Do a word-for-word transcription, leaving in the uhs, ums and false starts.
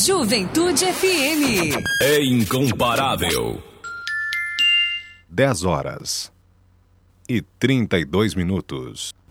Juventude F M. É incomparável. dez horas e trinta e dois minutos.